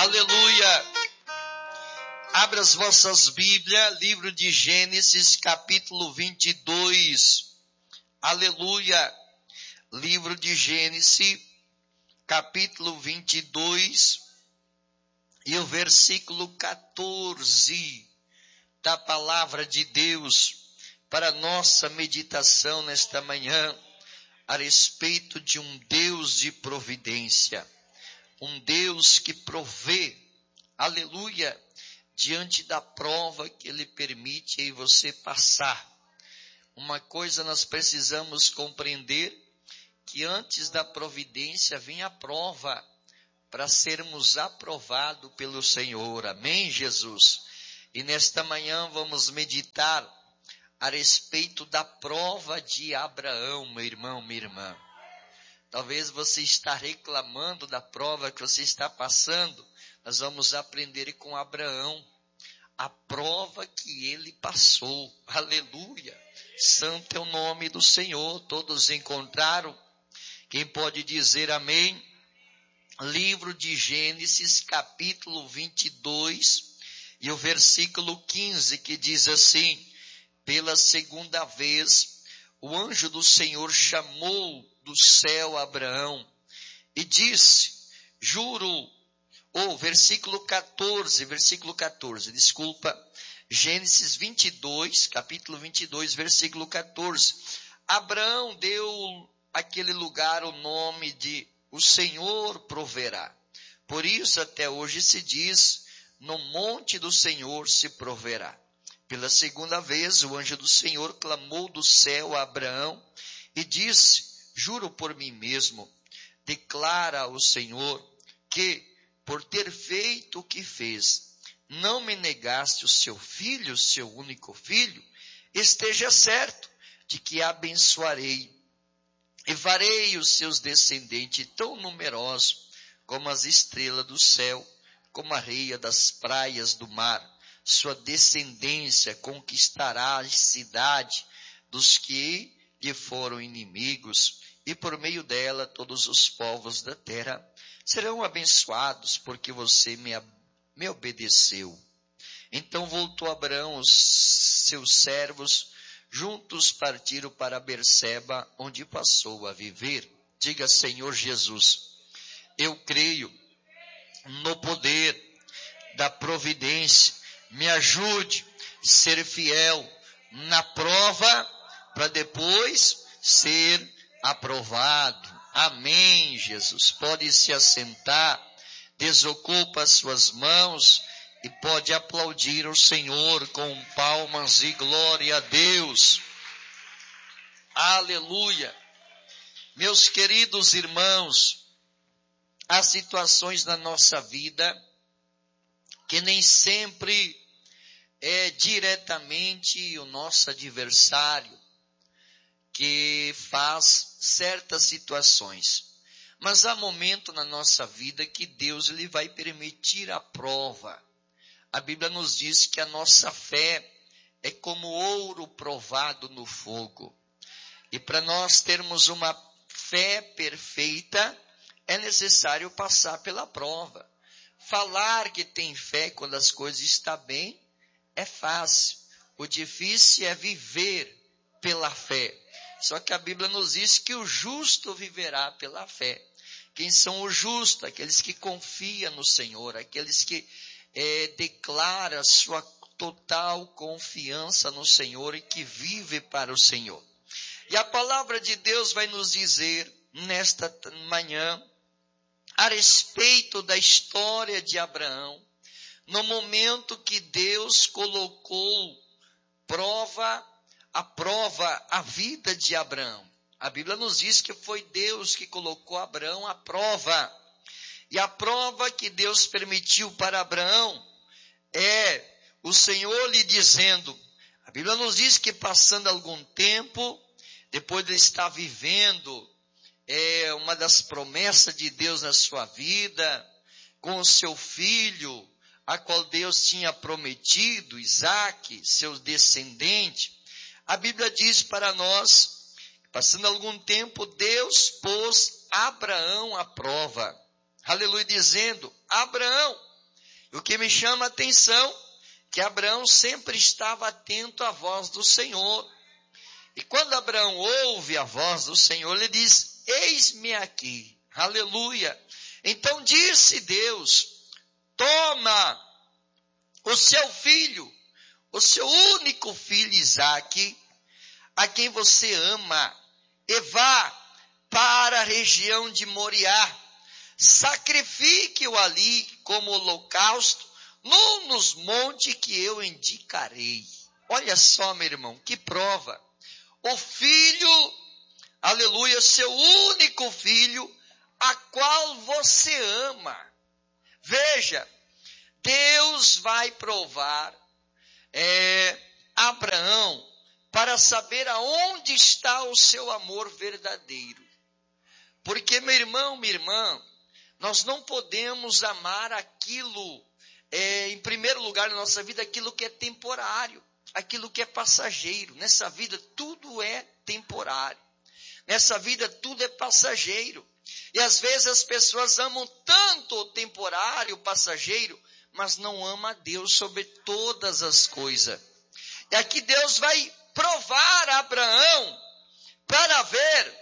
Aleluia. Abra as vossas Bíblias, livro de Gênesis, capítulo 22. Aleluia. Livro de Gênesis, capítulo 22, e o versículo 14 da palavra de Deus para nossa meditação nesta manhã, a respeito de um Deus de providência, um Deus que provê, aleluia, diante da prova que Ele permite aí você passar. Uma coisa nós precisamos compreender, que antes da providência vem a prova, para sermos aprovados pelo Senhor. Amém, Jesus? E nesta manhã vamos meditar a respeito da prova de Abraão, meu irmão, minha irmã. Talvez você está reclamando da prova que você está passando. Nós vamos aprender com Abraão a prova que ele passou. Aleluia. Santo é o nome do Senhor. Todos encontraram? Quem pode dizer amém? Livro de Gênesis, capítulo 22, e o versículo 15, que diz assim: pela segunda vez, o anjo do Senhor chamou do céu Abraão e disse, versículo 14, desculpa, Gênesis 22, capítulo 22, versículo 14. Abraão deu àquele lugar o nome de o Senhor proverá. Por isso até hoje se diz, no monte do Senhor se proverá. Pela segunda vez, o anjo do Senhor clamou do céu a Abraão e disse, juro por mim mesmo, declara o Senhor que, por ter feito o que fez, não me negaste o seu filho, seu único filho, esteja certo de que abençoarei e farei os seus descendentes tão numerosos como as estrelas do céu, como a areia das praias do mar. Sua descendência conquistará a cidade dos que lhe foram inimigos, e por meio dela todos os povos da terra serão abençoados, porque você me obedeceu. Então voltou Abraão, os seus servos, juntos partiram para Berseba, onde passou a viver. Diga, Senhor Jesus, eu creio no poder da providência. Me ajude a ser fiel na prova, para depois ser aprovado. Amém, Jesus. Pode se assentar, desocupa as suas mãos e pode aplaudir o Senhor com palmas e glória a Deus. Aleluia. Meus queridos irmãos, há situações na nossa vida que nem sempre é diretamente o nosso adversário que faz certas situações. Mas há momento na nossa vida que Deus ele vai permitir a prova. A Bíblia nos diz que a nossa fé é como ouro provado no fogo. E para nós termos uma fé perfeita, é necessário passar pela prova. Falar que tem fé quando as coisas estão bem é fácil. O difícil é viver pela fé. Só que a Bíblia nos diz que o justo viverá pela fé. Quem são os justos? Aqueles que confiam no Senhor, aqueles que declaram sua total confiança no Senhor e que vivem para o Senhor. E a palavra de Deus vai nos dizer nesta manhã a respeito da história de Abraão, no momento que Deus colocou a vida de Abraão. A Bíblia nos diz que foi Deus que colocou Abraão à prova. E a prova que Deus permitiu para Abraão é o Senhor lhe dizendo, a Bíblia nos diz que passando algum tempo, depois de estar vivendo uma das promessas de Deus na sua vida, com o seu filho, a qual Deus tinha prometido, Isaque, seu descendente, a Bíblia diz para nós, passando algum tempo, Deus pôs Abraão à prova. Aleluia, dizendo, Abraão, O que me chama a atenção que Abraão sempre estava atento à voz do Senhor. E quando Abraão ouve a voz do Senhor, ele diz, eis-me aqui. Aleluia. Então disse Deus, toma o seu filho, o seu único filho Isaque, a quem você ama, e vá para a região de Moriá. Sacrifique-o ali como holocausto, num dos montes que eu indicarei. Olha só, meu irmão, que prova. O filho, aleluia, seu único filho, a qual você ama. Veja, Deus vai provar Abraão para saber aonde está o seu amor verdadeiro. Porque, meu irmão, minha irmã, nós não podemos amar aquilo, em primeiro lugar na nossa vida, aquilo que é temporário, aquilo que é passageiro. Nessa vida tudo é temporário. Nessa vida tudo é passageiro. E às vezes as pessoas amam tanto o temporário, o passageiro, mas não amam a Deus sobre todas as coisas. E aqui Deus vai provar a Abraão para ver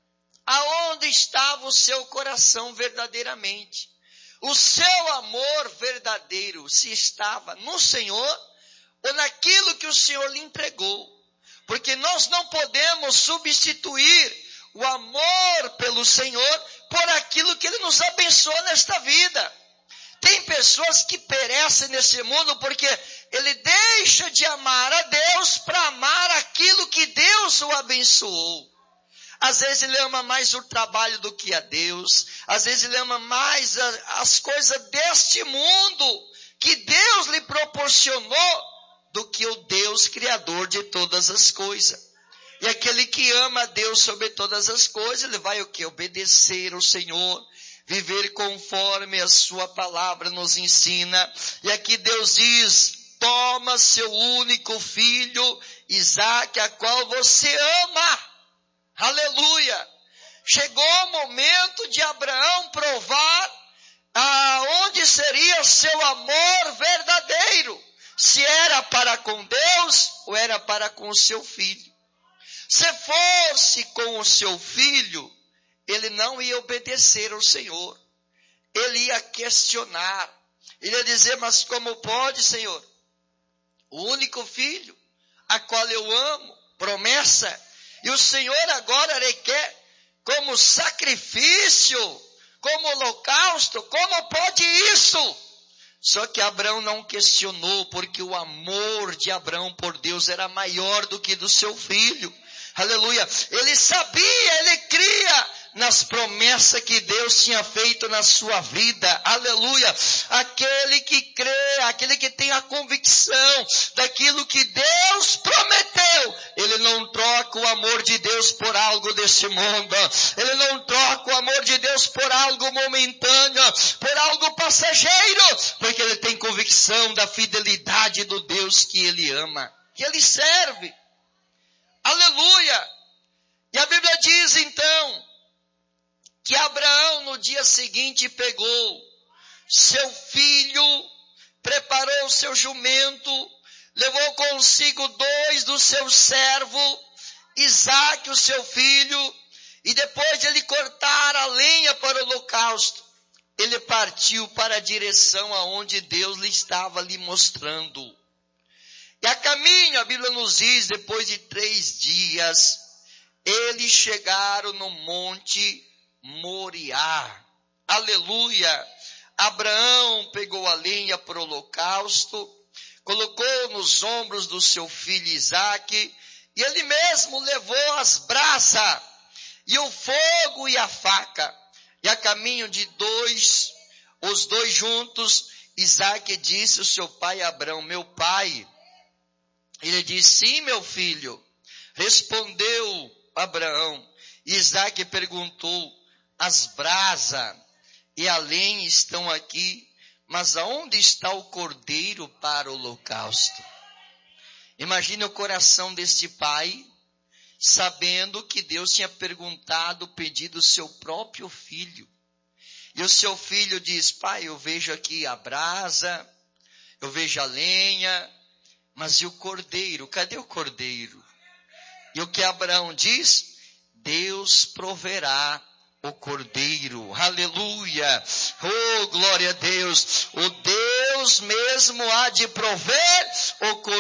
aonde estava o seu coração verdadeiramente. O seu amor verdadeiro se estava no Senhor ou naquilo que o Senhor lhe entregou. Porque nós não podemos substituir o amor pelo Senhor por aquilo que Ele nos abençoou nesta vida. Tem pessoas que perecem nesse mundo porque ele deixa de amar a Deus para amar aquilo que Deus o abençoou. Às vezes ele ama mais o trabalho do que a Deus. Às vezes ele ama mais as coisas deste mundo que Deus lhe proporcionou do que o Deus criador de todas as coisas. E aquele que ama a Deus sobre todas as coisas, ele vai o quê? Obedecer ao Senhor, viver conforme a sua palavra nos ensina. E aqui Deus diz, toma seu único filho, Isaque, a qual você ama. Aleluia! Chegou o momento de Abraão provar aonde seria seu amor verdadeiro. Se era para com Deus ou era para com o seu filho. Se fosse com o seu filho, ele não ia obedecer ao Senhor. Ele ia questionar. Ele ia dizer, mas como pode, Senhor? O único filho, a qual eu amo, promessa. E o Senhor agora requer como sacrifício, como holocausto. Como pode isso? Só que Abraão não questionou, porque o amor de Abraão por Deus era maior do que do seu filho. Aleluia. Ele sabia, ele cria nas promessas que Deus tinha feito na sua vida. Aleluia. Aquele que crê, aquele que tem a convicção daquilo que Deus prometeu, ele não troca o amor de Deus por algo desse mundo. Ele não troca o amor de Deus por algo momentâneo, por algo passageiro, porque ele tem convicção da fidelidade do Deus que ele ama, que ele serve. Aleluia! E a Bíblia diz então, que Abraão no dia seguinte pegou seu filho, preparou seu jumento, levou consigo 2 dos seus servos, Isaque, o seu filho, e depois de ele cortar a lenha para o holocausto, ele partiu para a direção aonde Deus lhe estava lhe mostrando. E a caminho, a Bíblia nos diz, depois de 3 dias, eles chegaram no monte Moriá. Aleluia! Abraão pegou a lenha para o holocausto, colocou nos ombros do seu filho Isaque, e ele mesmo levou as brasas, e o fogo e a faca. E a caminho de os dois juntos, Isaque disse ao seu pai Abraão, meu pai. Ele disse, sim, meu filho. Respondeu Abraão. Isaque perguntou, as brasas e a lenha estão aqui, mas aonde está o cordeiro para o holocausto? Imagine o coração deste pai, sabendo que Deus tinha pedido o seu próprio filho. E o seu filho diz: pai, eu vejo aqui a brasa, eu vejo a lenha, mas e o cordeiro? Cadê o cordeiro? E o que Abraão diz? Deus proverá o cordeiro. Aleluia! Oh, glória a Deus! O Deus mesmo há de prover o cordeiro.